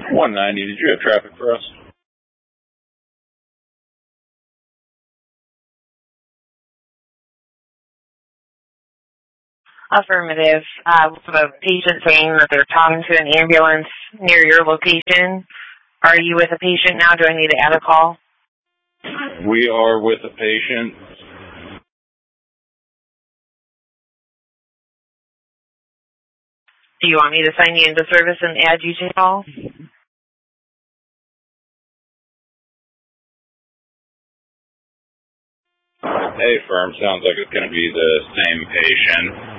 190, did you have traffic for us? Affirmative. We have a patient saying that they're talking to an ambulance near your location. Are you with a patient now? Do I need to add a call? We are with a patient. Do you want me to sign you into service and add you to call? Hey, firm. Sounds like it's going to be the same patient.